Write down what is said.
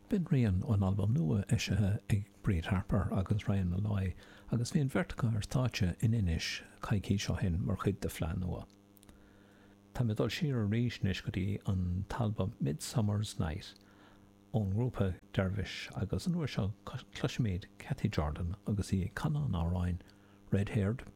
Bin rian an album nua isithe ag Bríd Harper agus Ryan Malloy agus bhíon vertica ar táte in inis caiicí seo hin mar chuid de phlean nua. Tá mé dul siar a rís níos go dtí an talbum Midsummer's Night ón grúpa Dervish agus an uair seo cluisiméid Cathy Jordan agus í Canan Áráin, red-haired,